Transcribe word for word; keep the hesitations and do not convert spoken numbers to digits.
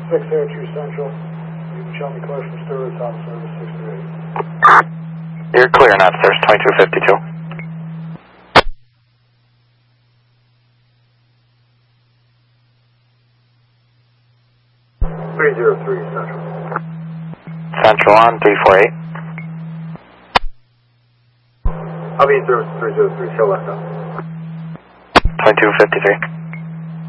six oh two Central. You can show me clear from Stewart, top service six three eight. You're clear now, service twenty-two fifty-two. three oh three Central. Central on, three four eight. I'll be in service three oh three, show left up. twenty-two fifty-three.